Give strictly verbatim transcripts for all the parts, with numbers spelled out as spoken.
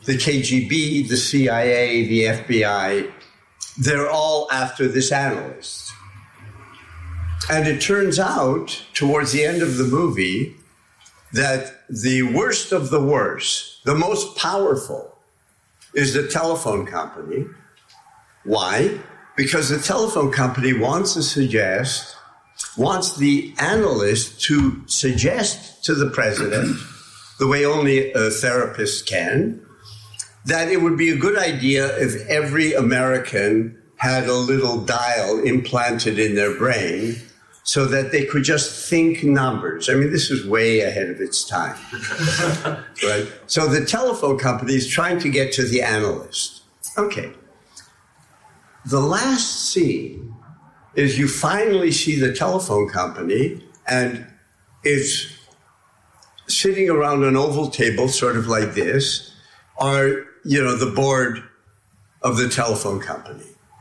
the K G B, the C I A, the F B I, they're all after this analyst. And it turns out, towards the end of the movie, that the worst of the worst, the most powerful, is the telephone company. Why? Because the telephone company wants to suggest, wants the analyst to suggest to the president, the way only a therapist can, that it would be a good idea if every American had a little dial implanted in their brain so that they could just think numbers. I mean, this is way ahead of its time. Right? So the telephone company is trying to get to the analyst. Okay. The last scene is you finally see the telephone company, and it's sitting around an oval table, sort of like this, are, you know, the board of the telephone company.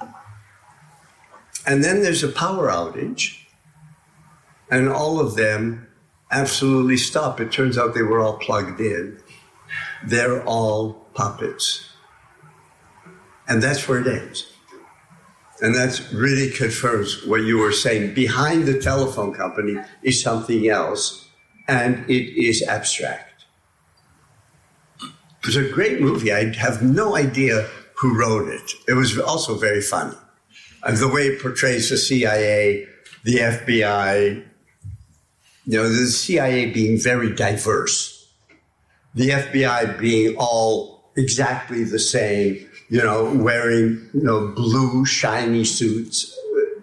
And then there's a power outage, and all of them absolutely stop. It turns out they were all plugged in. They're all puppets. And that's where it ends. And that really confirms what you were saying. Behind the telephone company is something else, and it is abstract. It was a great movie. I have no idea who wrote it. It was also very funny. And the way it portrays the C I A, the F B I, you know, the C I A being very diverse, the F B I being all exactly the same, you know, wearing, you know, blue, shiny suits.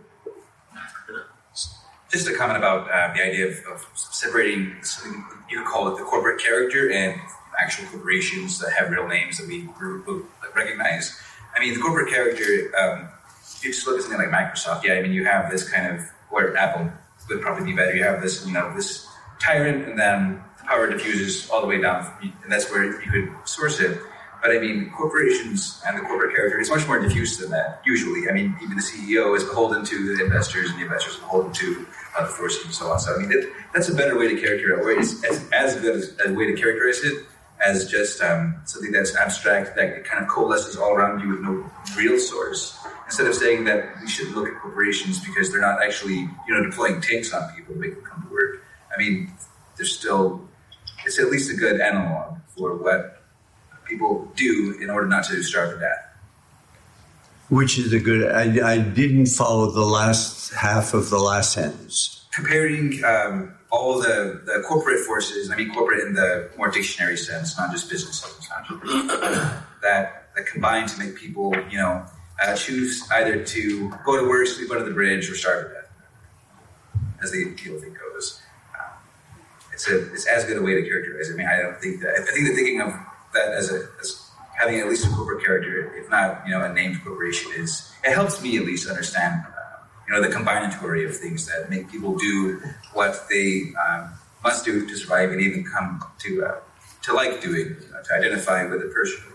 Just a comment about uh, the idea of, of separating something you could call it the corporate character and actual corporations that have real names that we recognize. I mean, the corporate character, um, if you just look at something like Microsoft, yeah, I mean, you have this kind of, or Apple would probably be better, you have this, you know, this tyrant, and then the power diffuses all the way down, and that's where you could source it. But I mean, corporations and the corporate character is much more diffuse than that, usually. I mean, even the C E O is beholden to the investors, and the investors are beholden to uh, the forces and so on. So I mean, that, that's a better way to characterize it, it's as, as good as a way to characterize it as just um, something that's abstract, that kind of coalesces all around you with no real source. Instead of saying that we should look at corporations because they're not actually, you know, deploying tanks on people to make them come to work. I mean, there's still, it's at least a good analog for what people do in order not to starve to death. Which is a good, I, I didn't follow the last half of the last sentence. Comparing um, all the, the corporate forces, I mean corporate in the more dictionary sense, not just business sense, that, that combine to make people, you know, uh, choose either to go to work, sleep under the bridge, or starve to death, as the appeal thing goes. Um, it's, a, it's as good a way to characterize it. I mean, I don't think that, I think that thinking of that as a as having at least a corporate character, if not, you know, a named corporation, is it helps me at least understand, uh, you know, the combinatory of things that make people do what they um, must do to survive, and even come to uh, to like doing, you know, to identify with it personally.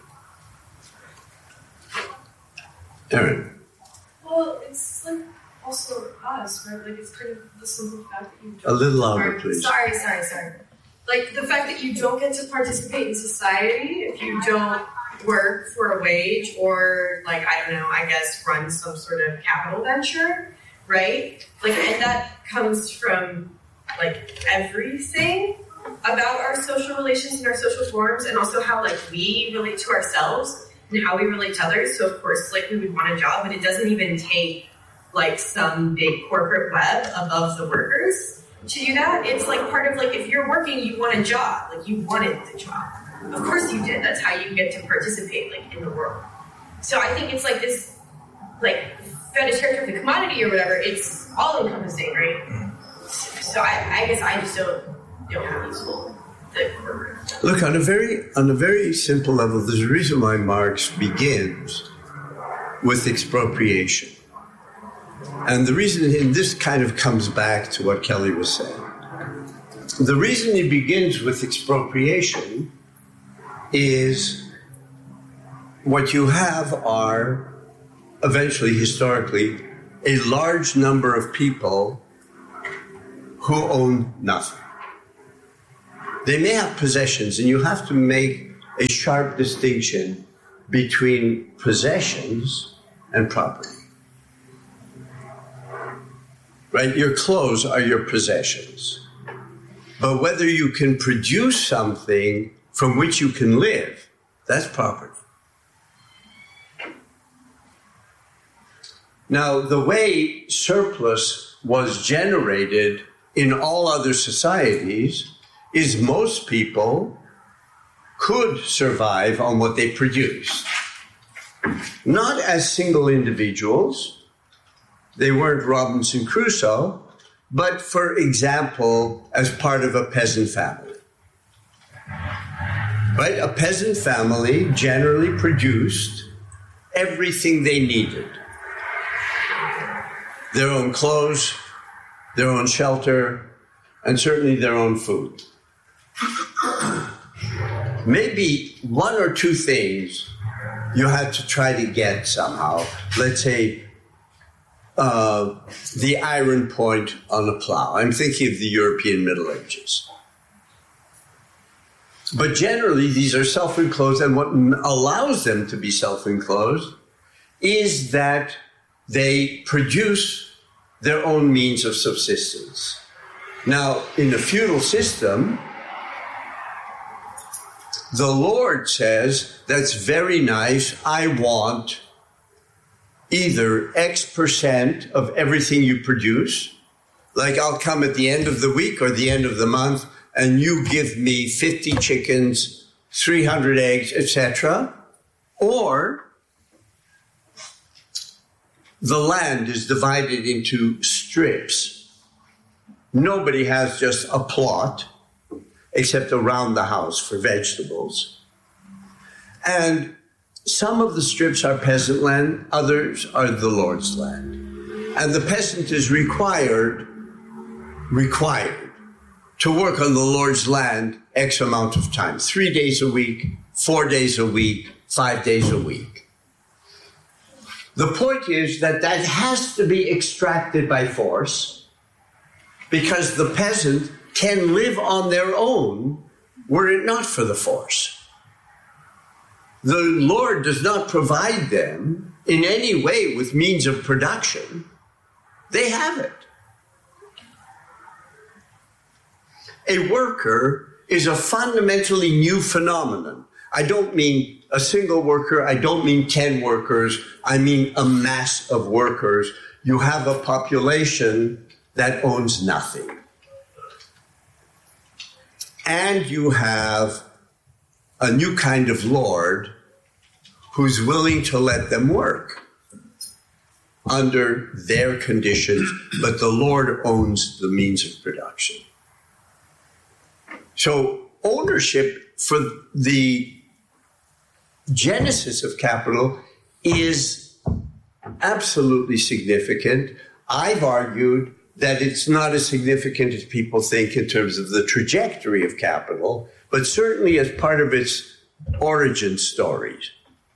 Erin. Well, it's like also us, right? Like it's kind of the simple fact that you don't. A little louder, please. Sorry, sorry, sorry. Like the fact that you don't get to participate in society if you don't work for a wage, or like, I don't know, I guess run some sort of capital venture, right? Like, and that comes from like everything about our social relations and our social forms, and also how like we relate to ourselves and how we relate to others. So of course, like we would want a job, but it doesn't even take like some big corporate web above the workers to do that. It's like part of like, if you're working, you want a job, like you wanted the job. Of course you did. That's how you get to participate like in the world. So I think it's like this like fetish character of the commodity or whatever. It's all encompassing, right? So I, I guess I just don't don't have useful the corporate. Look, on a very on a very simple level, there's a reason why Marx begins with expropriation. And the reason, and this kind of comes back to what Kelly was saying. The reason he begins with expropriation is what you have are, eventually, historically, a large number of people who own nothing. They may have possessions, and you have to make a sharp distinction between possessions and property. Right? Your clothes are your possessions. But whether you can produce something from which you can live, that's property. Now, the way surplus was generated in all other societies is most people could survive on what they produced. Not as single individuals. They weren't Robinson Crusoe, but for example, as part of a peasant family. Right? A peasant family generally produced everything they needed. Their own clothes, their own shelter, and certainly their own food. Maybe one or two things you had to try to get somehow. Let's say uh, the iron point on a plow. I'm thinking of the European Middle Ages. But generally, these are self-enclosed, and what allows them to be self-enclosed is that they produce their own means of subsistence. Now, in a feudal system, the Lord says, that's very nice, I want either X percent of everything you produce, like I'll come at the end of the week or the end of the month, and you give me fifty chickens, three hundred eggs, et cetera, or the land is divided into strips. Nobody has just a plot, except around the house for vegetables. And some of the strips are peasant land, others are the Lord's land. And the peasant is required, required to work on the Lord's land X amount of time, three days a week, four days a week, five days a week. The point is that that has to be extracted by force because the peasant can live on their own were it not for the force. The Lord does not provide them in any way with means of production. They have it. A worker is a fundamentally new phenomenon. I don't mean a single worker. I don't mean ten workers. I mean a mass of workers. You have a population that owns nothing. And you have a new kind of Lord who's willing to let them work under their conditions, but the Lord owns the means of production. So ownership for the genesis of capital is absolutely significant. I've argued that it's not as significant as people think in terms of the trajectory of capital, but certainly as part of its origin stories.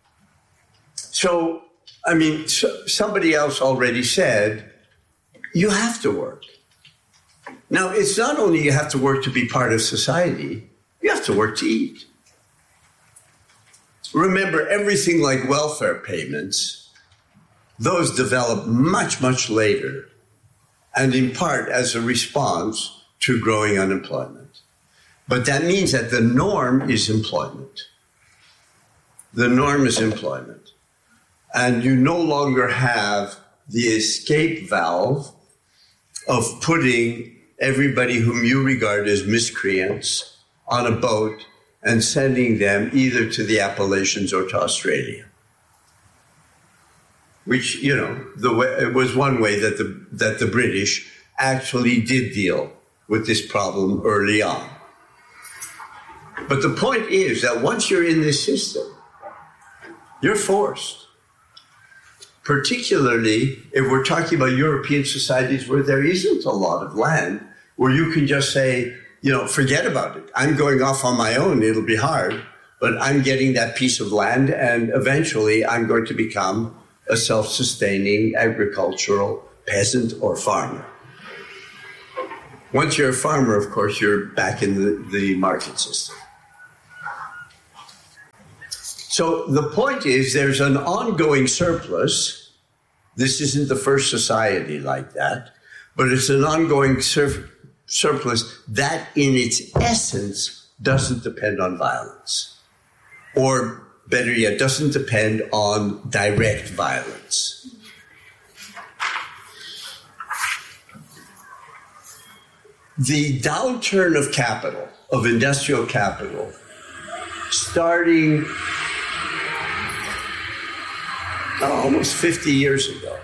So, I mean, so, somebody else already said, you have to work. Now, it's not only you have to work to be part of society, you have to work to eat. Remember, everything like welfare payments, those develop much, much later, and in part as a response to growing unemployment. But that means that the norm is employment. The norm is employment. And you no longer have the escape valve of putting everybody whom you regard as miscreants on a boat and sending them either to the Appalachians or to Australia. Which, you know, the way, it was one way that the that the British actually did deal with this problem early on. But the point is that once you're in this system, you're forced. Particularly if we're talking about European societies where there isn't a lot of land, where you can just say, you know, forget about it. I'm going off on my own. It'll be hard, but I'm getting that piece of land, and eventually I'm going to become a self-sustaining agricultural peasant or farmer. Once you're a farmer, of course, you're back in the, the market system. So the point is there's an ongoing surplus. This isn't the first society like that, but it's an ongoing sur- surplus that in its essence doesn't depend on violence. Or better yet, doesn't depend on direct violence. The downturn of capital, of industrial capital, starting oh, almost fifty years ago,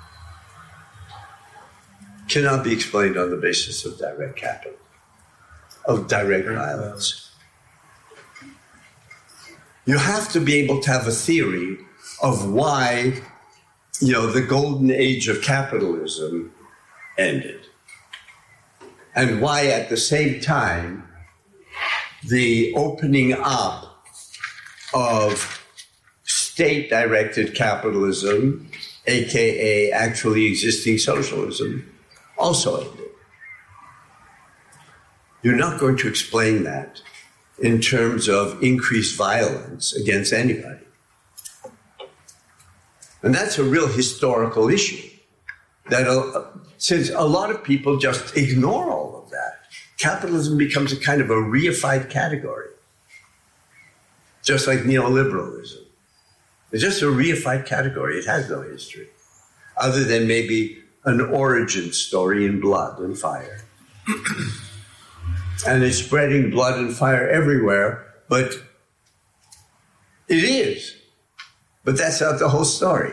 cannot be explained on the basis of direct capital, of direct violence. You have to be able to have a theory of why, you know, the golden age of capitalism ended. And why at the same time, the opening up of state-directed capitalism, aka actually existing socialism, also ended. You're not going to explain that in terms of increased violence against anybody. And that's a real historical issue. That uh, since a lot of people just ignore all of that, capitalism becomes a kind of a reified category, just like neoliberalism. It's just a reified category. It has no history, other than maybe an origin story in blood and fire. And it's spreading blood and fire everywhere, but it is. But that's not the whole story.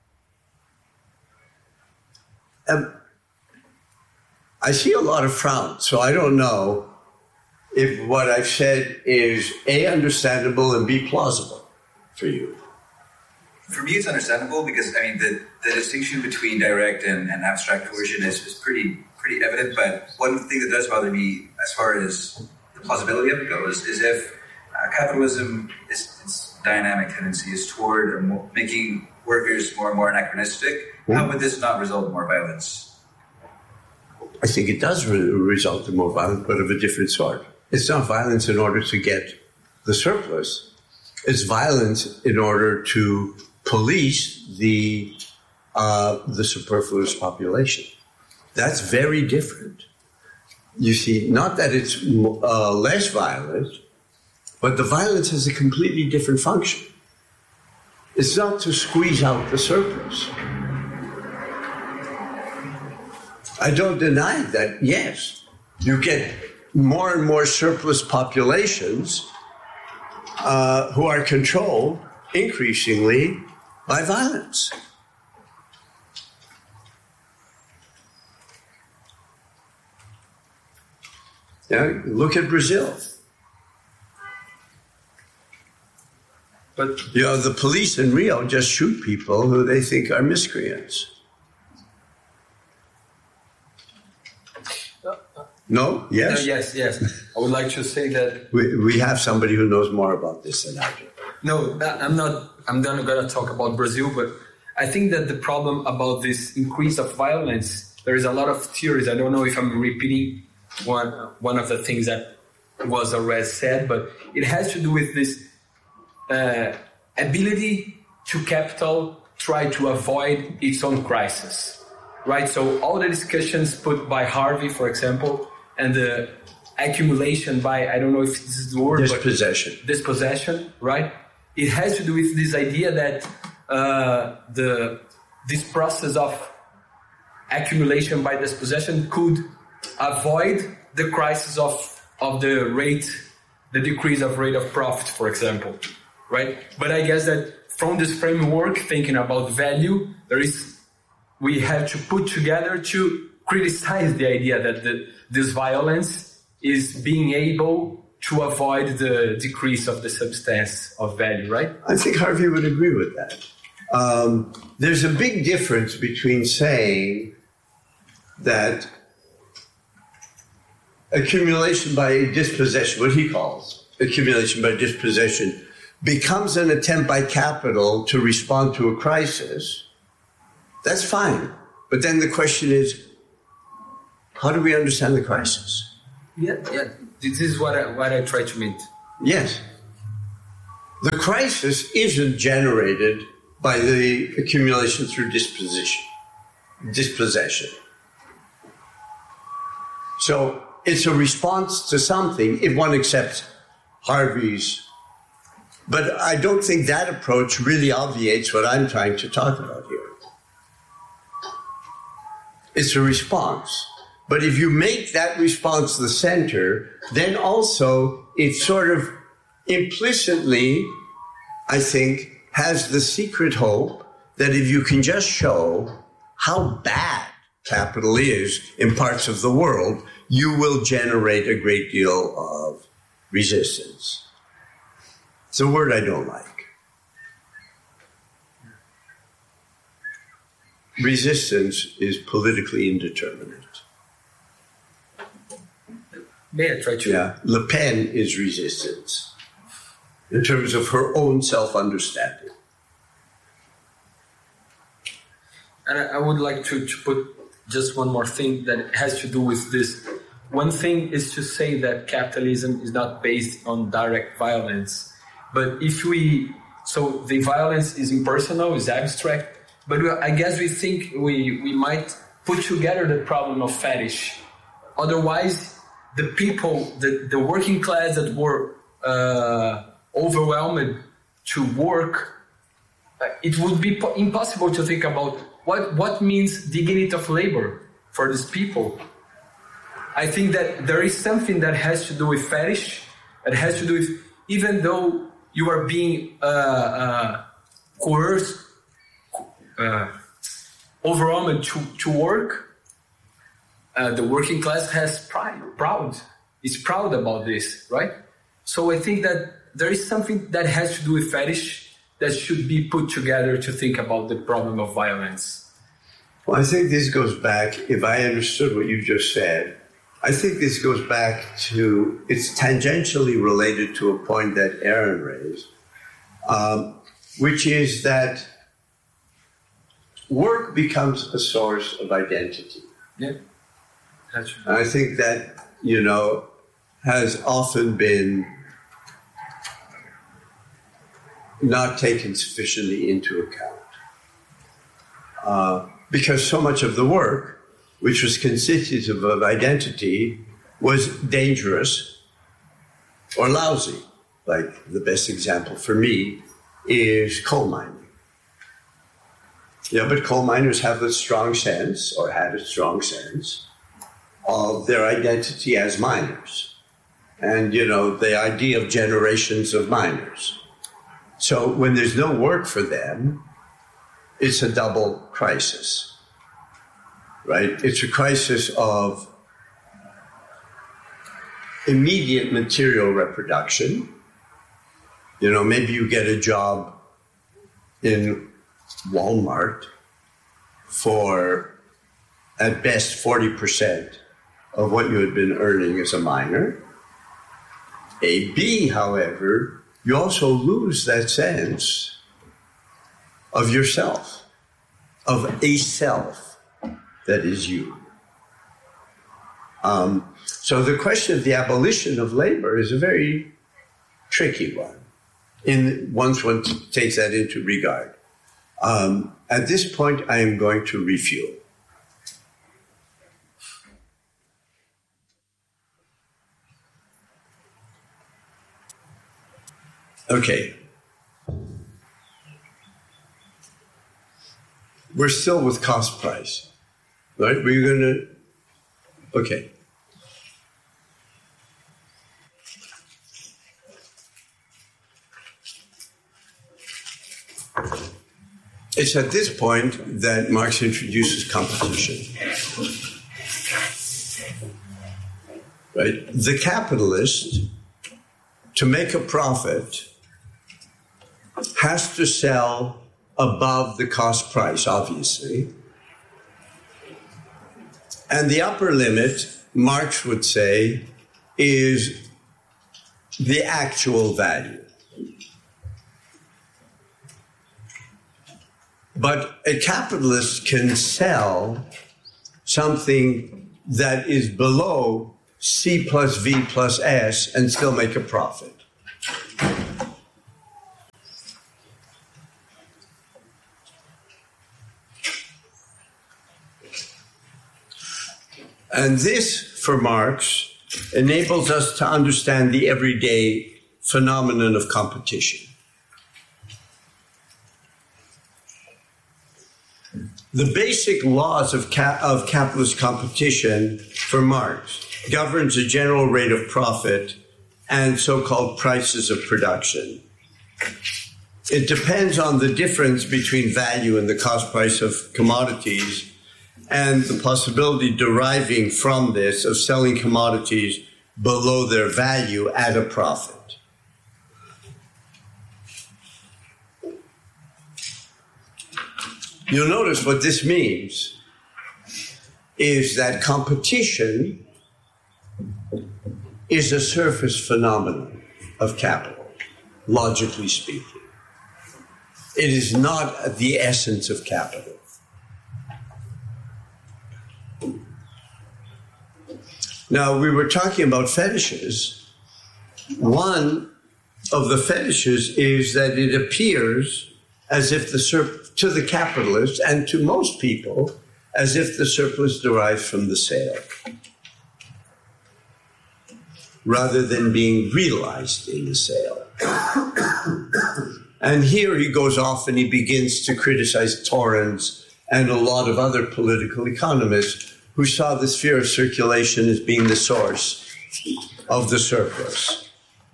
Um, I see a lot of frowns, so I don't know if what I've said is A, understandable, and B, plausible for you. For me, it's understandable because, I mean, the, the distinction between direct and, and abstract coercion is, is pretty pretty evident. But one thing that does bother me as far as the plausibility of it goes is if uh, capitalism, is, its dynamic tendency is toward or more, making workers more and more anachronistic, mm-hmm. how would this not result in more violence? I think it does re- result in more violence, but of a different sort. It's not violence in order to get the surplus. It's violence in order to police the uh, the superfluous population. That's very different. You see, not that it's uh, less violent, but the violence has a completely different function. It's not to squeeze out the surplus. I don't deny that, yes, you get more and more surplus populations uh, who are controlled increasingly by violence. Yeah, look at Brazil. But you know, the police in Rio just shoot people who they think are miscreants. No? Yes? No, yes, yes. I would like to say that... We, we have somebody who knows more about this than I do. No, I'm not, I'm not going to talk about Brazil, but I think that the problem about this increase of violence, there is a lot of theories. I don't know if I'm repeating one, one of the things that was already said, but it has to do with this uh, ability to capital try to avoid its own crisis, right? So all the discussions put by Harvey, for example, and the accumulation by, I don't know if this is the word, dispossession. but dispossession, right? It has to do with this idea that uh, the this process of accumulation by dispossession could avoid the crisis of, of the rate, the decrease of rate of profit, for example, right? But I guess that from this framework, thinking about value, there is, we have to put together to criticize the idea that the, this violence is being able to avoid the decrease of the substance of value, right? I think Harvey would agree with that. Um, there's a big difference between saying that accumulation by dispossession, what he calls accumulation by dispossession, becomes an attempt by capital to respond to a crisis. That's fine. But then the question is, how do we understand the crisis? Yeah, yeah. This is what I, what I try to mean. Yes. The crisis isn't generated by the accumulation through disposition, dispossession. So it's a response to something if one accepts Harvey's. But I don't think that approach really obviates what I'm trying to talk about here. It's a response. But if you make that response the center, then also it sort of implicitly, I think, has the secret hope that if you can just show how bad capital is in parts of the world, you will generate a great deal of resistance. It's a word I don't like. Resistance is politically indeterminate. May I try to? Yeah, Le Pen is resistance in terms of her own self-understanding. And I, I would like to, to put just one more thing that has to do with this. One thing is to say that capitalism is not based on direct violence. But if we, so the violence is impersonal, is abstract, but we, I guess we think we, we might put together the problem of fetish. Otherwise, the people, the, the working class that were uh, overwhelmed to work, uh, it would be po- impossible to think about what, what means dignity of labor for these people. I think that there is something that has to do with fetish, that has to do with, even though you are being uh, uh, coerced, uh, overwhelmed to, to work, Uh, the working class has pride, proud, is proud about this, right? So I think that there is something that has to do with fetish that should be put together to think about the problem of violence. Well, I think this goes back, if I understood what you just said, I think this goes back to, it's tangentially related to a point that Aaron raised, um, which is that work becomes a source of identity. Yeah. I think that, you know, has often been not taken sufficiently into account. Uh, because so much of the work, which was constitutive of identity, was dangerous or lousy. Like the best example for me is coal mining. Yeah, but coal miners have a strong sense, or had a strong sense, of their identity as miners. And, you know, the idea of generations of miners. So when there's no work for them, it's a double crisis, right? It's a crisis of immediate material reproduction. You know, maybe you get a job in Walmart for, at best, forty percent of what you had been earning as a miner. A B, however, you also lose that sense of yourself, of a self that is you. Um, so the question of the abolition of labor is a very tricky one, in once one t- takes that into regard. Um, at this point, I am going to refuel. Okay. We're still with cost price, right? We're going to, okay. It's at this point that Marx introduces competition. Right? The capitalist, to make a profit, has to sell above the cost price, obviously. And the upper limit, Marx would say, is the actual value. But a capitalist can sell something that is below C plus V plus S and still make a profit. And this, for Marx, enables us to understand the everyday phenomenon of competition. The basic laws of, ca- of capitalist competition for Marx governs a general rate of profit and so-called prices of production. It depends on the difference between value and the cost price of commodities and the possibility deriving from this of selling commodities below their value at a profit. You'll notice what this means is that competition is a surface phenomenon of capital, logically speaking. It is not the essence of capital. Now, we were talking about fetishes. One of the fetishes is that it appears as if the sur- to the capitalists and to most people, as if the surplus derives from the sale, rather than being realized in the sale. And here he goes off and he begins to criticize Torrens and a lot of other political economists who saw the sphere of circulation as being the source of the surplus.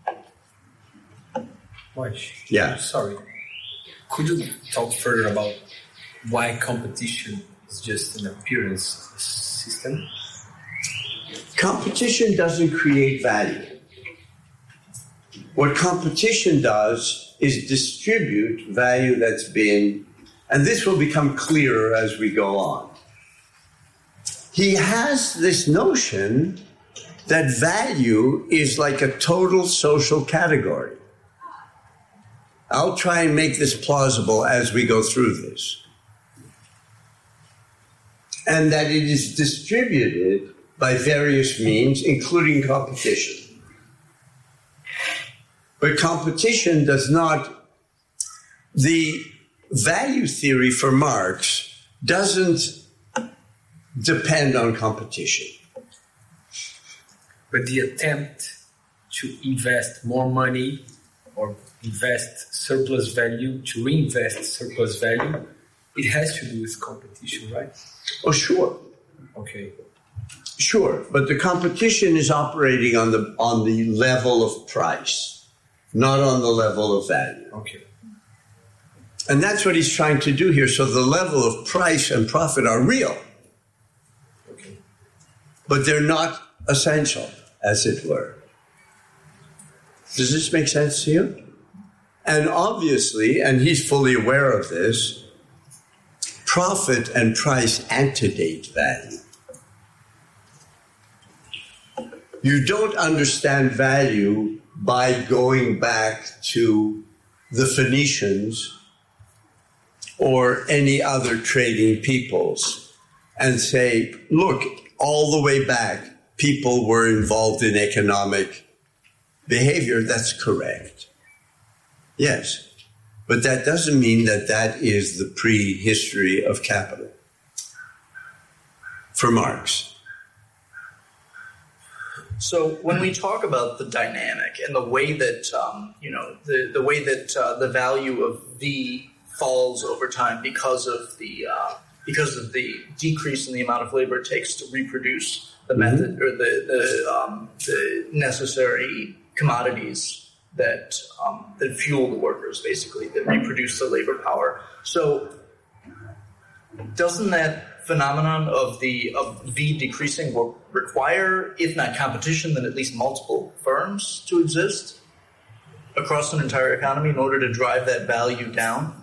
Watch. Yeah. Sorry. Could you talk further about why competition is just an appearance system? Competition doesn't create value. What competition does is distribute value that's been, and this will become clearer as we go on. He has this notion that value is like a total social category. I'll try and make this plausible as we go through this. And that it is distributed by various means, including competition. But competition does not, the value theory for Marx doesn't depend on competition. But the attempt to invest more money or invest surplus value, to reinvest surplus value, it has to do with competition, right? Oh, sure. Okay. Sure, but the competition is operating on the on the level of price, not on the level of value. Okay. And that's what he's trying to do here. So the level of price and profit are real. Okay. But they're not essential, as it were. Does this make sense to you? And obviously, and he's fully aware of this, profit and price antedate value. You don't understand value by going back to the Phoenicians or any other trading peoples and say, look, all the way back, people were involved in economic behavior. That's correct. Yes. But that doesn't mean that that is the prehistory of capital for Marx. So when we talk about the dynamic and the way that, um, you know, the, the way that uh, the value of V falls over time because of the uh, because of the decrease in the amount of labor it takes to reproduce the mm-hmm. method or the the, um, the necessary commodities that um, that fuel the workers, basically, that reproduce the labor power. So doesn't that phenomenon of the of V decreasing will require, if not competition, then at least multiple firms to exist across an entire economy in order to drive that value down?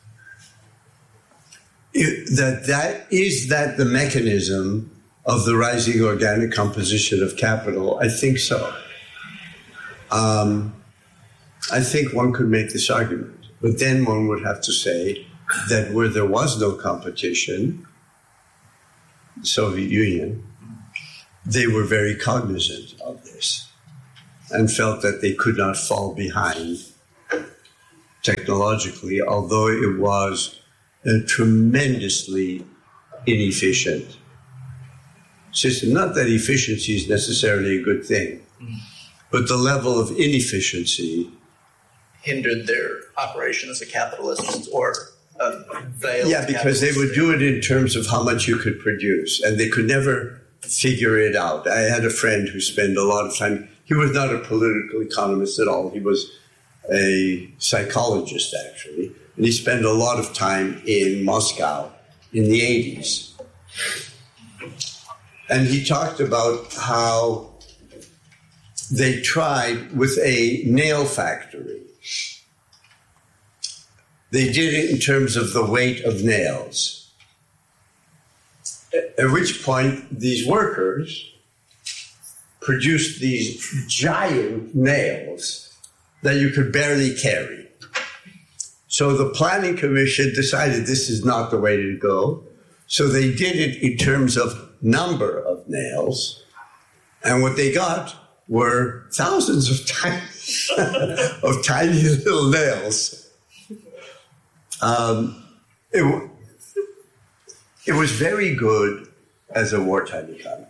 It, that that is that the mechanism of the rising organic composition of capital? I think so. Um, I think one could make this argument, but then one would have to say that where there was no competition, the Soviet Union, they were very cognizant of this and felt that they could not fall behind technologically, although it was a tremendously inefficient system. Not that efficiency is necessarily a good thing, mm. but the level of inefficiency hindered their operation as a capitalist or a veiled Yeah, because they would do it in terms of how much you could produce, and they could never figure it out. I had a friend who spent a lot of time. He was not a political economist at all. He was a psychologist, actually, and he spent a lot of time in Moscow in the eighties. And he talked about how they tried with a nail factory. They did it in terms of the weight of nails. At which point, these workers produced these giant nails that you could barely carry. So the Planning Commission decided this is not the way to go. So they did it in terms of number of nails. And what they got were thousands of tiny, of tiny little nails. Um, it, it was very good as a wartime economy.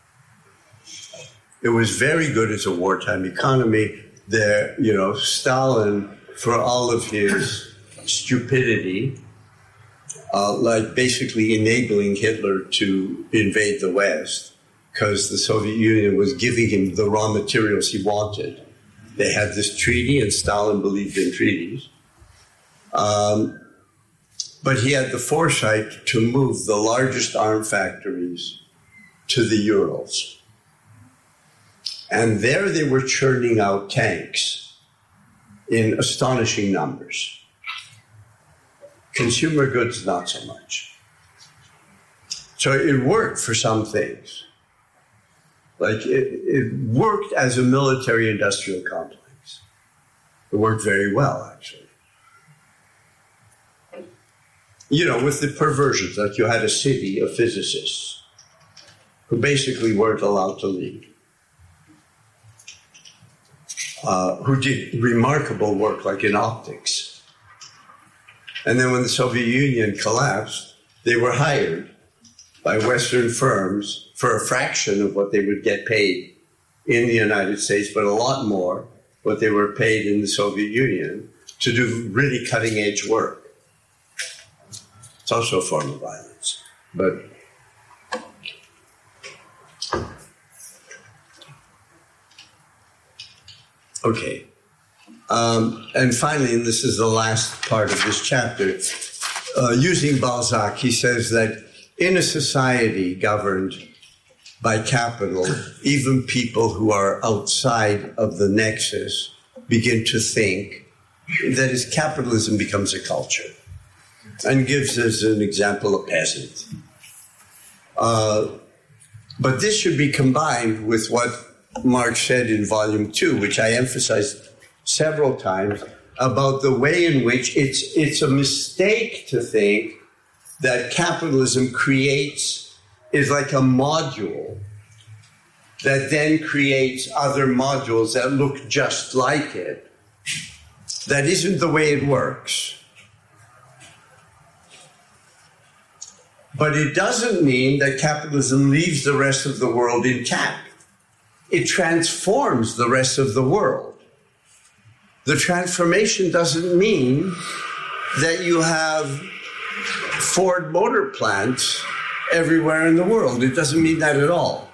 It was very good as a wartime economy. There, you know, Stalin, for all of his stupidity, uh, like basically enabling Hitler to invade the West, because the Soviet Union was giving him the raw materials he wanted. They had this treaty, and Stalin believed in treaties. Um, but he had the foresight to move the largest arms factories to the Urals. And there they were churning out tanks in astonishing numbers. Consumer goods, not so much. So it worked for some things. Like it, it worked as a military-industrial complex. It worked very well, actually. You know, with the perversions, that you had a city of physicists who basically weren't allowed to leave, uh, who did remarkable work, like in optics. And then when the Soviet Union collapsed, they were hired by Western firms for a fraction of what they would get paid in the United States, but a lot more what they were paid in the Soviet Union to do really cutting-edge work. It's also a form of violence, but okay. Um, and finally, and this is the last part of this chapter, uh, using Balzac, he says that in a society governed by capital, even people who are outside of the nexus begin to think that as capitalism becomes a culture. And gives as an example a peasant. Uh, but this should be combined with what Marx said in volume two, which I emphasized several times, about the way in which it's, it's a mistake to think that capitalism creates, is like a module that then creates other modules that look just like it. That isn't the way it works. But it doesn't mean that capitalism leaves the rest of the world intact. It transforms the rest of the world. The transformation doesn't mean that you have Ford motor plants everywhere in the world. It doesn't mean that at all.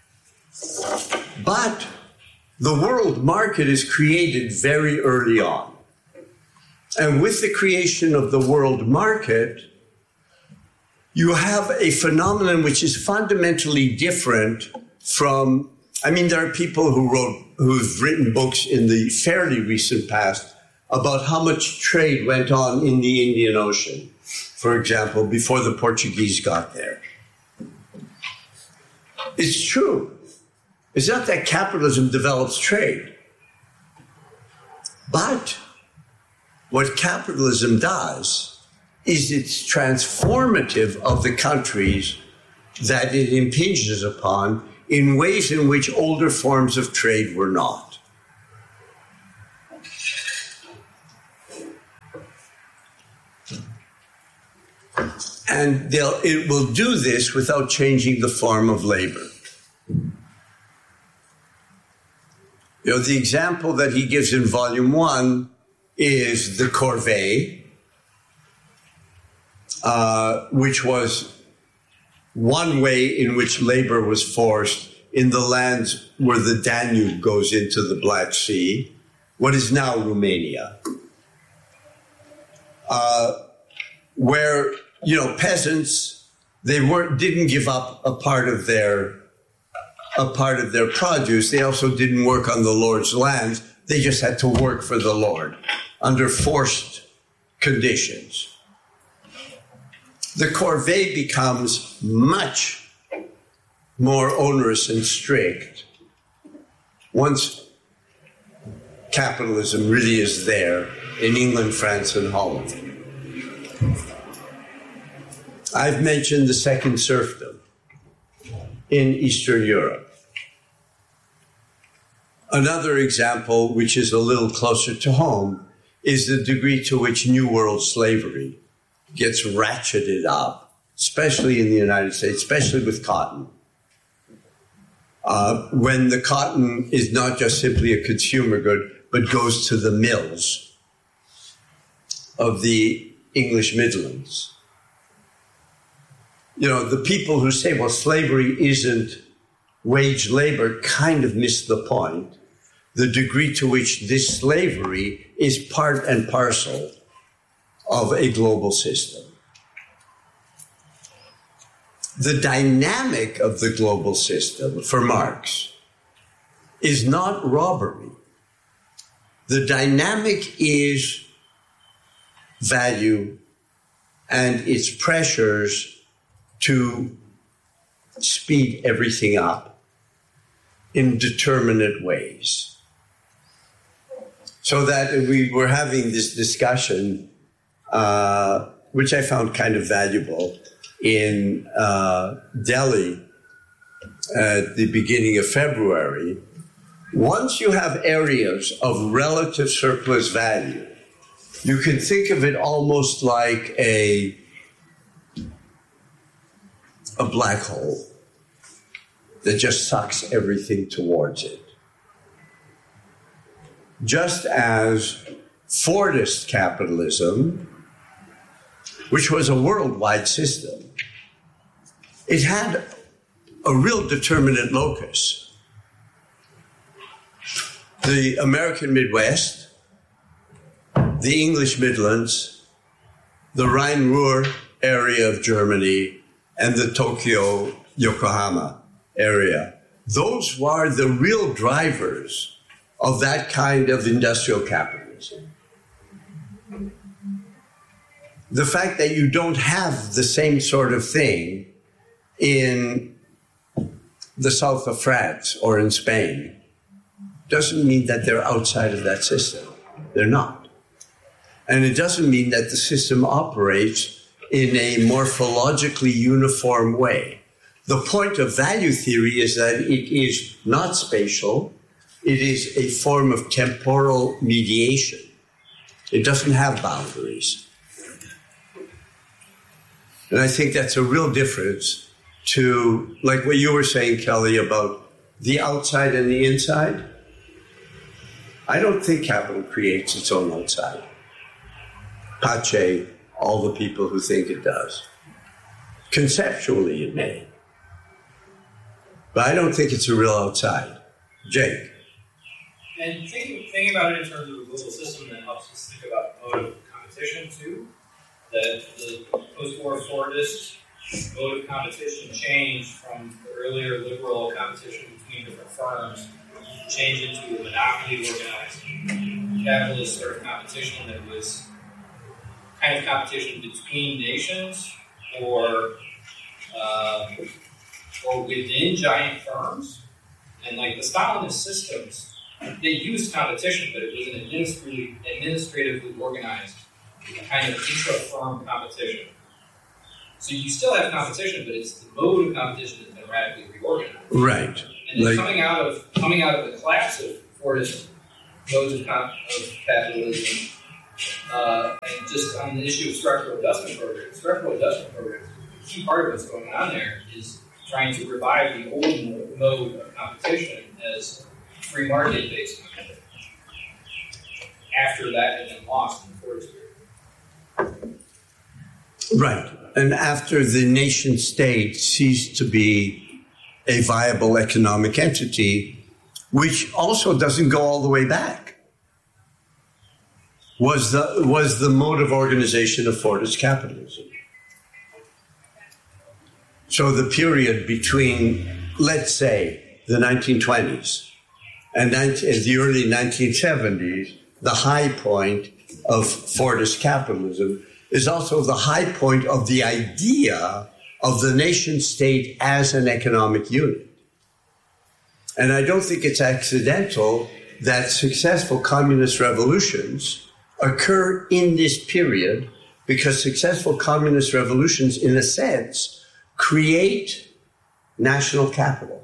But the world market is created very early on. And with the creation of the world market, you have a phenomenon which is fundamentally different from, I mean, there are people who wrote, who've written books in the fairly recent past about how much trade went on in the Indian Ocean, for example, before the Portuguese got there. It's true. It's not that capitalism develops trade. But what capitalism does is it's transformative of the countries that it impinges upon in ways in which older forms of trade were not. And they'll, it will do this without changing the form of labor. You know, the example that he gives in volume one is the corvée, uh, which was one way in which labor was forced in the lands where the Danube goes into the Black Sea, what is now Romania, uh, where, you know, peasants, they weren't, didn't give up a part of their a part of their produce. They also didn't work on the Lord's lands. They just had to work for the Lord under forced conditions. The corvée becomes much more onerous and strict once capitalism really is there in England, France, and Holland. I've mentioned the second serfdom in Eastern Europe. Another example, which is a little closer to home, is the degree to which New World slavery gets ratcheted up, especially in the United States, especially with cotton. Uh, when the cotton is not just simply a consumer good, but goes to the mills of the English Midlands. You know, the people who say, well, slavery isn't wage labor kind of miss the point. The degree to which this slavery is part and parcel of a global system. The dynamic of the global system, for Marx, is not robbery. The dynamic is value and its pressures to speed everything up in determinate ways. So that we were having this discussion, uh, which I found kind of valuable, in uh, Delhi at the beginning of February. Once you have areas of relative surplus value, you can think of it almost like a a black hole that just sucks everything towards it. Just as Fordist capitalism, which was a worldwide system, it had a real determinate locus. The American Midwest, the English Midlands, the Rhine-Ruhr area of Germany, and the Tokyo, Yokohama area. Those were the real drivers of that kind of industrial capitalism. The fact that you don't have the same sort of thing in the south of France or in Spain doesn't mean that they're outside of that system. They're not. And it doesn't mean that the system operates in a morphologically uniform way. The point of value theory is that it is not spatial. It is a form of temporal mediation. It doesn't have boundaries. And I think that's a real difference to, like what you were saying, Kelly, about the outside and the inside. I don't think capital creates its own outside. Pache, all the people who think it does. Conceptually, it may. But I don't think it's a real outside. Jake. And thinking, thinking about it in terms of a global system that helps us think about mode of competition too, that the post-war Fordist mode of competition changed from the earlier liberal competition between different firms, changed into a monopoly organized capitalist sort of competition that was kind of competition between nations or uh, or within giant firms. And like the Stalinist systems, they used competition, but it was an administratively, administratively organized kind of intra-firm competition. So you still have competition, but it's the mode of competition that's been radically reorganized. Right. And then like, coming out of coming out of the collapse of Fordist modes of, of capitalism Uh, and just on the issue of structural adjustment programs, structural adjustment programs, the key part of what's going on there is trying to revive the old mode of competition as free market-based competition after that had been lost in the Fordist period. Right. And after the nation state ceased to be a viable economic entity, which also doesn't go all the way back, was the, was the mode of organization of Fordist capitalism. So the period between, let's say, the nineteen twenties and the early nineteen seventies, the high point of Fordist capitalism, is also the high point of the idea of the nation state as an economic unit. And I don't think it's accidental that successful communist revolutions occur in this period, because successful communist revolutions, in a sense, create national capital.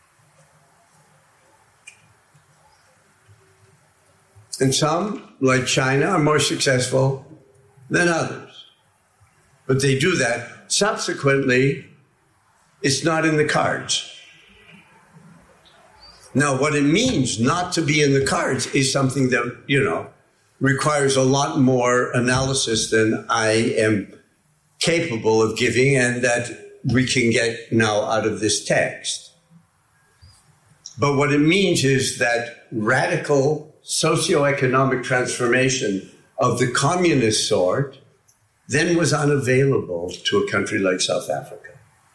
And some, like China, are more successful than others. But they do that. Subsequently, it's not in the cards. Now, what it means not to be in the cards is something that, you know, requires a lot more analysis than I am capable of giving, and that we can get now out of this text. But what it means is that radical socioeconomic transformation of the communist sort then was unavailable to a country like South Africa.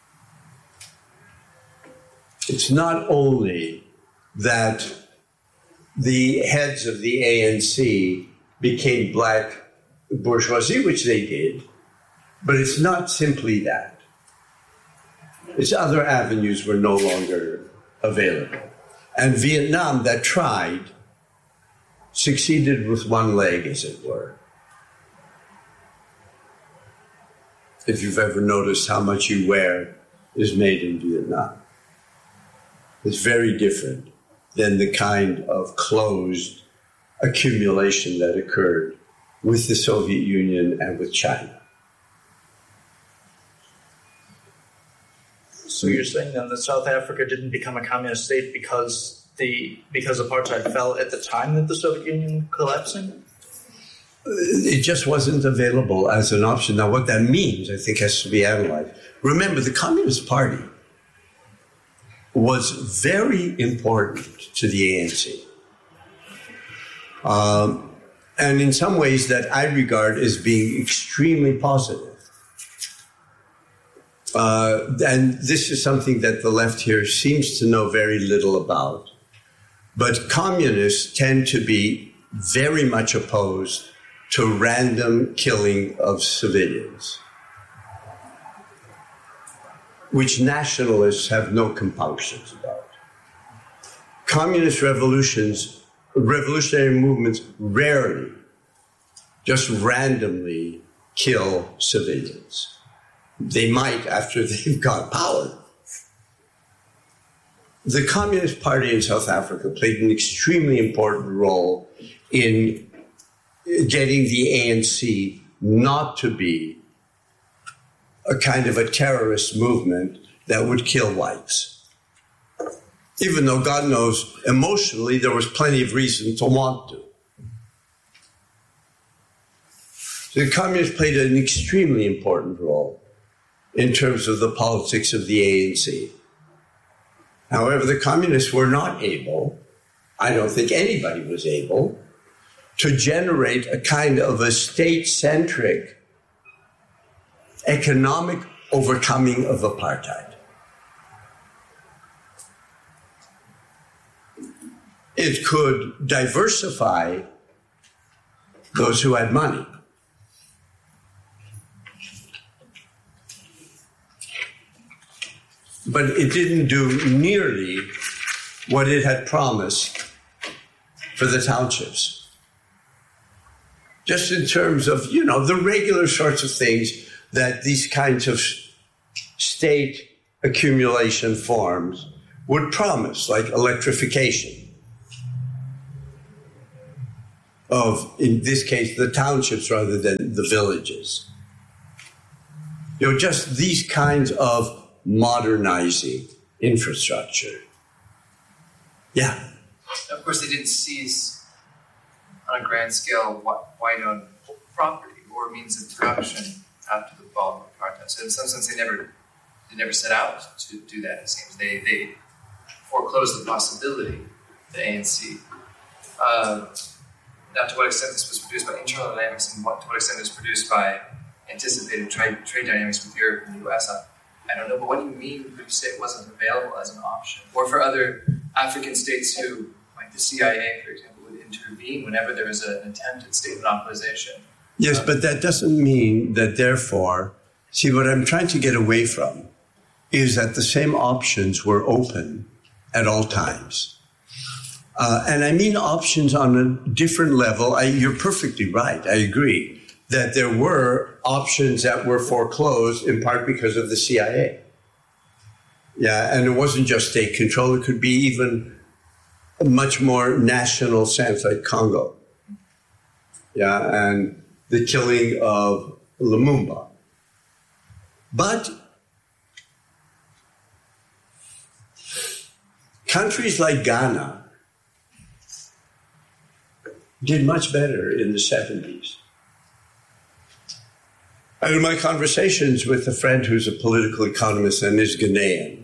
It's not only that the heads of the A N C became black bourgeoisie, which they did, but it's not simply that. Its other avenues were no longer available. And Vietnam, that tried, succeeded with one leg, as it were. If you've ever noticed how much you wear is made in Vietnam, it's very different than the kind of closed accumulation that occurred with the Soviet Union and with China. So you're saying then that South Africa didn't become a communist state because the because apartheid fell at the time that the Soviet Union collapsing? It just wasn't available as an option. Now, what that means, I think, has to be analyzed. Remember, the Communist Party was very important to the A N C. Um, and in some ways that I regard as being extremely positive. Uh, and this is something that the left here seems to know very little about. But communists tend to be very much opposed to random killing of civilians, which nationalists have no compunctions about. Communist revolutions, revolutionary movements rarely, just randomly kill civilians. They might after they've got power. The Communist Party in South Africa played an extremely important role in getting the A N C not to be a kind of a terrorist movement that would kill whites. Even though, God knows, emotionally there was plenty of reason to want to. The communists played an extremely important role in terms of the politics of the A N C. However, the communists were not able, I don't think anybody was able, to generate a kind of a state-centric economic overcoming of apartheid. It could diversify those who had money. But it didn't do nearly what it had promised for the townships. Just in terms of, you know, the regular sorts of things that these kinds of state accumulation forms would promise, like electrification. of, in this case, the townships rather than the villages. You know, just these kinds of modernizing infrastructure. Yeah. Of course, they didn't seize on a grand scale white-owned property or means of production after the fall of apartheid. So in some sense, they never they never set out to do that. It seems they they foreclosed the possibility. The A N C. Uh, now, to what extent this was produced by internal dynamics, and what, to what extent it was produced by anticipated trade trade dynamics with Europe and the U S, I, I don't know. But what do you mean when you say it wasn't available as an option, or for other African states who, like the C I A, for example, would intervene whenever there was an attempt at state monopolization? Yes, but that doesn't mean that, therefore, see, what I'm trying to get away from is that the same options were open at all times. Uh, and I mean options on a different level. I, you're perfectly right. I agree that there were options that were foreclosed in part because of the C I A. Yeah, and it wasn't just state control. It could be even a much more national sense, like Congo. Yeah, and the killing of Lumumba. But countries like Ghana did much better in the seventies. And in my conversations with a friend who's a political economist and is Ghanaian,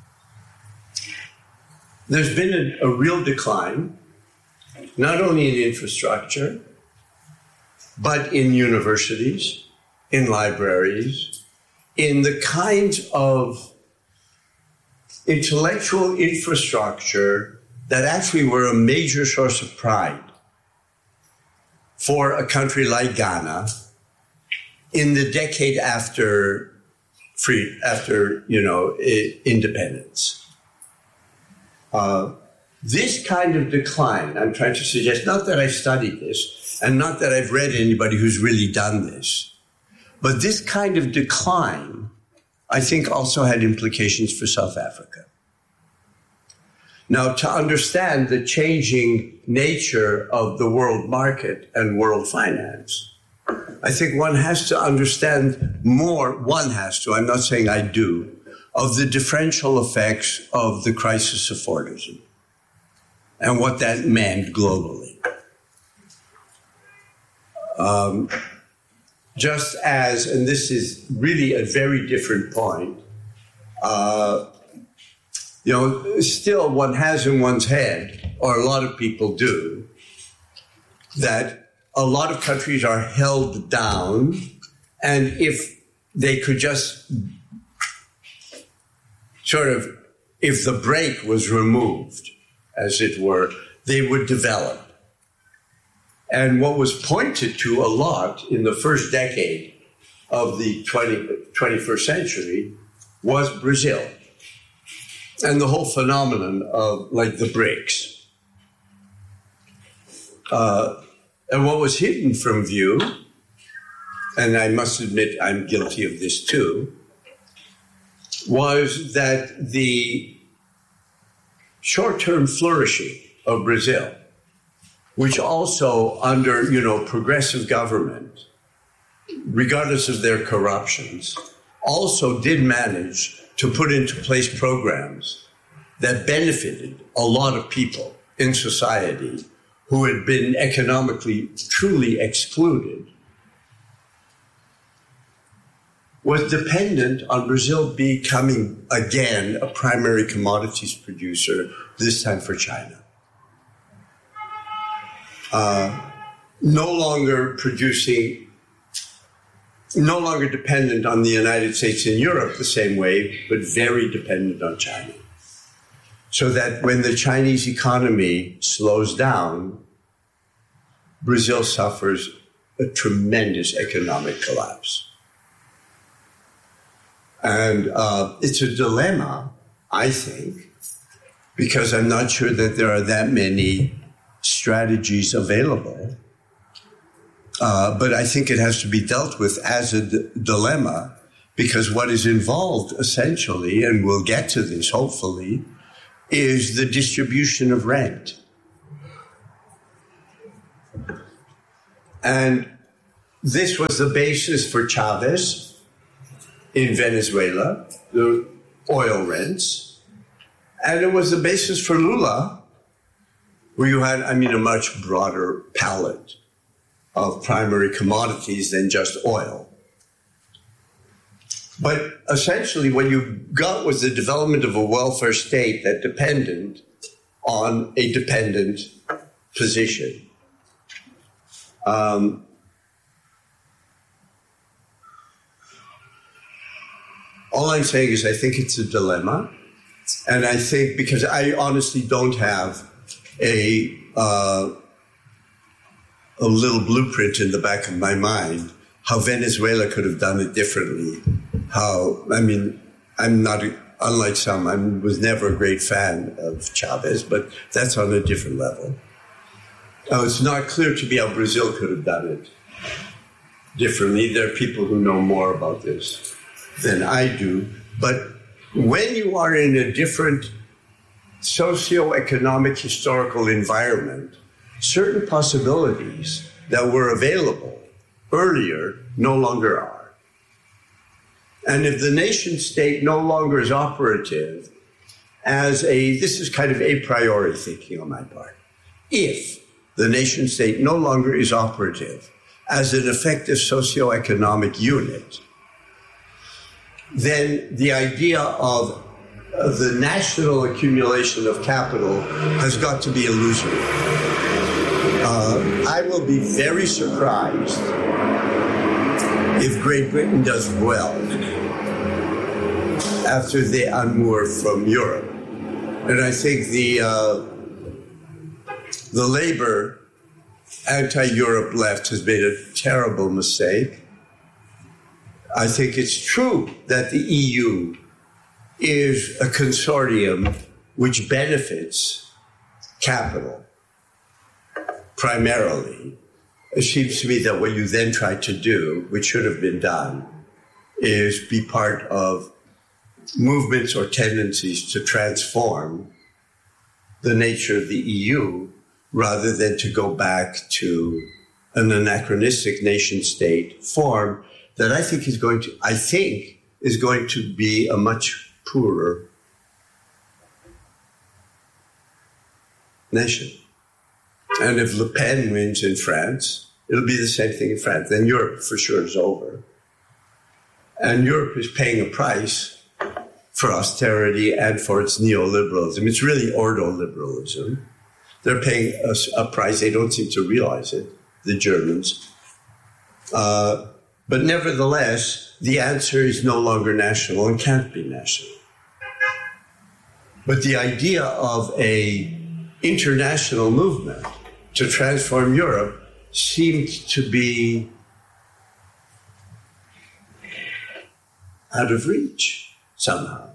there's been a, a real decline, not only in infrastructure, but in universities, in libraries, in the kinds of intellectual infrastructure that actually were a major source of pride for a country like Ghana in the decade after free, after, you know, independence. Uh, this kind of decline, I'm trying to suggest, not that I've studied this, and not that I've read anybody who's really done this, but this kind of decline, I think, also had implications for South Africa. Now, to understand the changing nature of the world market and world finance, I think one has to understand more, one has to, I'm not saying I do, of the differential effects of the crisis of Fordism and what that meant globally. Um, just as, and this is really a very different point, uh, you know, still one has in one's head, or a lot of people do, that a lot of countries are held down, and if they could just sort of, if the brake was removed, as it were, they would develop. And what was pointed to a lot in the first decade of the twenty-first century was Brazil and the whole phenomenon of, like, the BRICS. Uh, and what was hidden from view, and I must admit I'm guilty of this too, was that the short-term flourishing of Brazil, which also under, you know, progressive government, regardless of their corruptions, also did manage to put into place programs that benefited a lot of people in society who had been economically truly excluded, was dependent on Brazil becoming again a primary commodities producer, this time for China. Uh, no longer producing, no longer dependent on the United States and Europe the same way, but very dependent on China. So that when the Chinese economy slows down, Brazil suffers a tremendous economic collapse. And uh, it's a dilemma, I think, because I'm not sure that there are that many strategies available. Uh, but I think it has to be dealt with as a d- dilemma, because what is involved essentially, and we'll get to this hopefully, is the distribution of rent. And this was the basis for Chavez in Venezuela, the oil rents. And it was the basis for Lula, where you had, I mean, a much broader palette of primary commodities than just oil. But essentially what you got was the development of a welfare state that depended on a dependent position. Um, all I'm saying is I think it's a dilemma. And I think, because I honestly don't have a uh, a little blueprint in the back of my mind how Venezuela could have done it differently. How, I mean, I'm not, unlike some, I was never a great fan of Chavez, but that's on a different level. Uh, it's not clear to me how Brazil could have done it differently. There are people who know more about this than I do. But when you are in a different socioeconomic historical environment, certain possibilities that were available earlier no longer are. And if the nation state no longer is operative as a, this is kind of a priori thinking on my part, if the nation state no longer is operative as an effective socioeconomic unit, then the idea of uh, the national accumulation of capital has got to be illusory. Uh, I will be very surprised if Great Britain does well after they unmoor from Europe. And I think the uh, the Labour anti-Europe left has made a terrible mistake. I think it's true that the E U is a consortium which benefits capital primarily. It seems to me that what you then try to do, which should have been done, is be part of movements or tendencies to transform the nature of the E U rather than to go back to an anachronistic nation state form that I think is going to, I think, is going to be a much poorer nation. And if Le Pen wins in France, it'll be the same thing in France. Then Europe for sure is over. And Europe is paying a price for austerity and for its neoliberalism. It's really ordoliberalism. They're paying a, a price. They don't seem to realize it, the Germans. Uh, but nevertheless, the answer is no longer national and can't be national. But the idea of a international movement to transform Europe seemed to be out of reach somehow.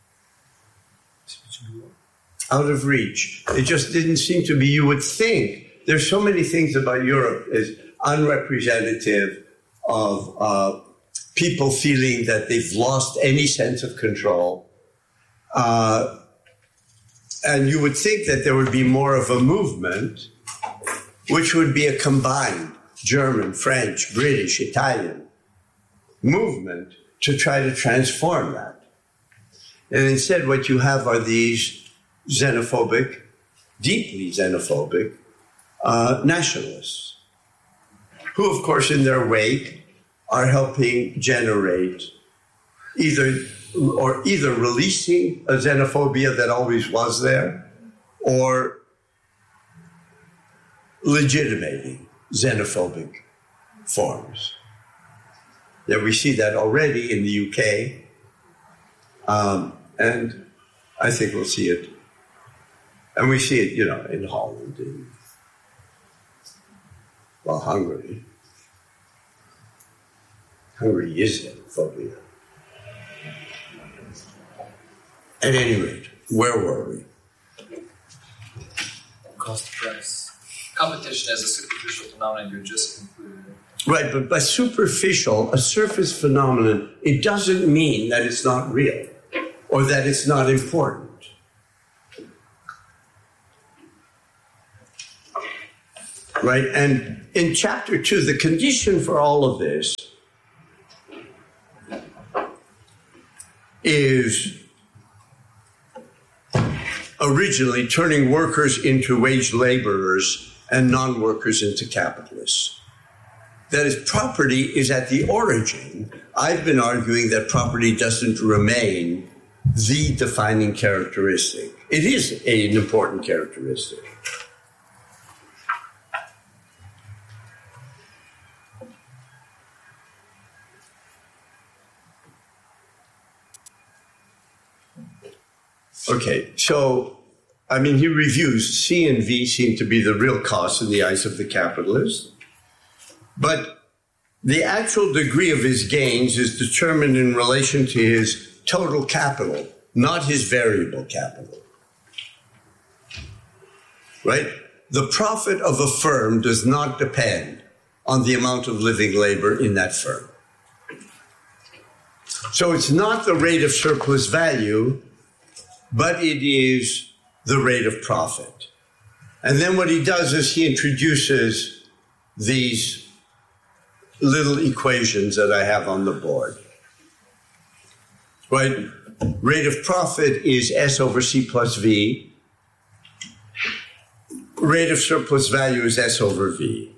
Out of reach. It just didn't seem to be. You would think there's so many things about Europe as unrepresentative of uh, people feeling that they've lost any sense of control. Uh, and you would think that there would be more of a movement which would be a combined German, French, British, Italian movement to try to transform that. And instead what you have are these xenophobic, deeply xenophobic uh, nationalists, who, of course, in their wake are helping generate either or either releasing a xenophobia that always was there, or legitimating xenophobic forms. Yeah, we see that already in the U K, um, and I think we'll see it. And we see it, you know, in Holland, in, well, Hungary. Hungary is xenophobia. At any rate, where were we? Cost price. Competition as a superficial phenomenon you just concluded. Right, but by superficial, a surface phenomenon, it doesn't mean that it's not real or that it's not important. right? And in chapter two, the condition for all of this is originally turning workers into wage laborers and non-workers into capitalists. That is, property is at the origin. I've been arguing that property doesn't remain the defining characteristic. It is an important characteristic. Okay, so, I mean, he reviews C and V seem to be the real costs in the eyes of the capitalist, but the actual degree of his gains is determined in relation to his total capital, not his variable capital. Right? The profit of a firm does not depend on the amount of living labor in that firm. So it's not the rate of surplus value, but it is the rate of profit. And then what he does is he introduces these little equations that I have on the board. Right? Rate of profit is S over C plus V. Rate of surplus value is S over V.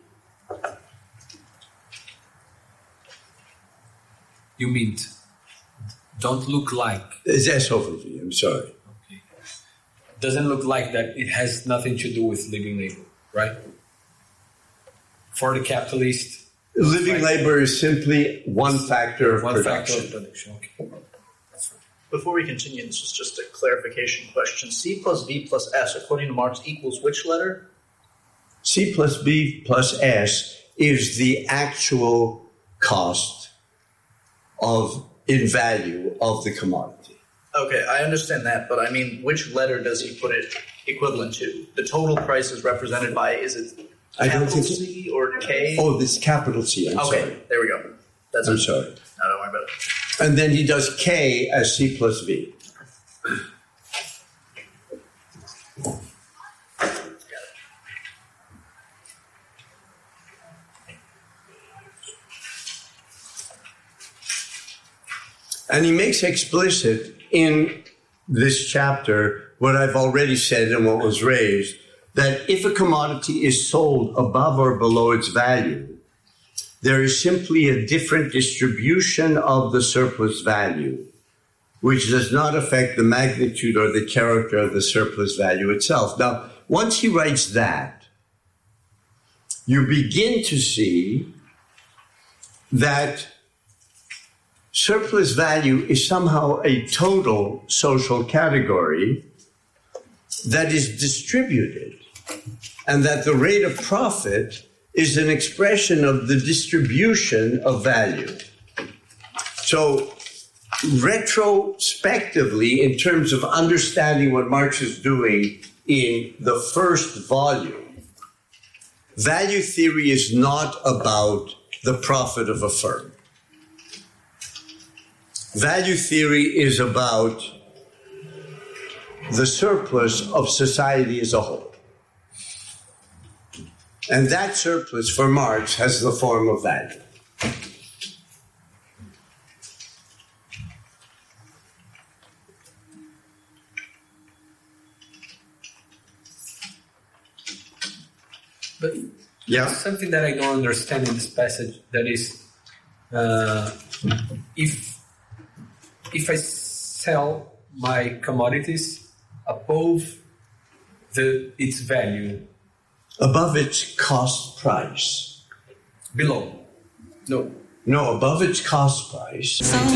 You mean don't look like. It's S over V, I'm sorry. Okay. Doesn't look like that it has nothing to do with living labor, right? For the capitalist. Living right? labor is simply one factor of one production. factor of production. Okay. Before we continue, this is just a clarification question. C plus V plus S, according to Marx, equals which letter? C plus B plus S is the actual cost of, in value, of the commodity. Okay, I understand that, but I mean, which letter does he put it equivalent to? The total price is represented by, is it I don't capital think it- C or K? Oh, this capital C, I'm okay, sorry. there we go. That's I'm it. sorry. No, don't worry about it. And then he does K as C plus V. And he makes explicit in this chapter what I've already said and what was raised, that if a commodity is sold above or below its value, there is simply a different distribution of the surplus value, which does not affect the magnitude or the character of the surplus value itself. Now, once he writes that, you begin to see that surplus value is somehow a total social category that is distributed, and that the rate of profit is an expression of the distribution of value. So, retrospectively, in terms of understanding what Marx is doing in the first volume, value theory is not about the profit of a firm. Value theory is about the surplus of society as a whole. And that surplus for Marx has the form of value. But Yeah. something that I don't understand in this passage, that is, uh, if if I sell my commodities above the its value, Above its cost price. below, no, No, above its cost price. So